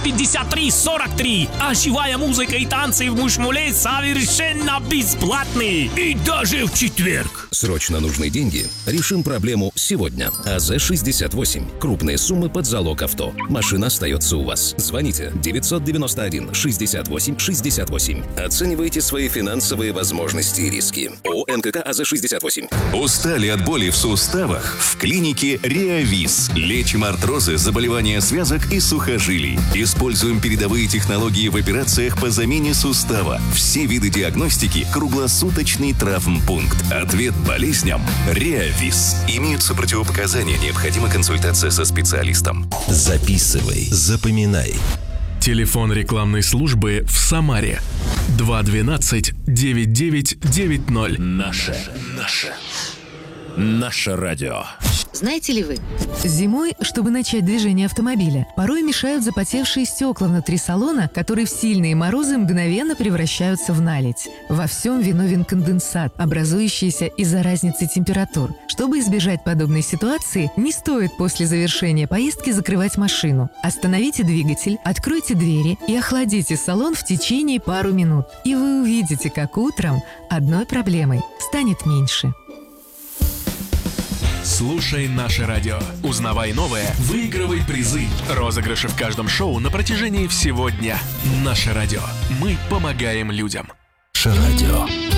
5343. А живая музыка и танцы в Мушмуле совершенно бесплатные. И даже в четверг. Срочно нужны деньги? Решим проблему сегодня. АЗ-68. Крупные суммы под залог авто. Машина остается у вас. Звоните 991 68 68. Оценивайте свои финансовые возможности и риски. ООО НКК АЗ-68. Устали от боли в суставах? В клинике Реавис. Лечим артрозы, заболевания связок и сухожилий. Используем передовые технологии в операциях по замене сустава. Все виды диагностики. Круглосуточный травмпункт. Ответ болезням Реавис. Имеются противопоказания. Необходима консультация со специалистом. Записывай, запоминай. Телефон рекламной службы в Самаре 212 9990. Наше радио. Знаете ли вы, зимой, чтобы начать движение автомобиля, порой мешают запотевшие стекла внутри салона, которые в сильные морозы мгновенно превращаются в наледь. Во всем виновен конденсат, образующийся из-за разницы температур. Чтобы избежать подобной ситуации, не стоит после завершения поездки закрывать машину. Остановите двигатель, откройте двери и охладите салон в течение пару минут. И вы увидите, как утром одной проблемой станет меньше. Слушай наше радио. Узнавай новое, выигрывай призы. Розыгрыши в каждом шоу на протяжении всего дня. Наше радио. Мы помогаем людям. Наше радио.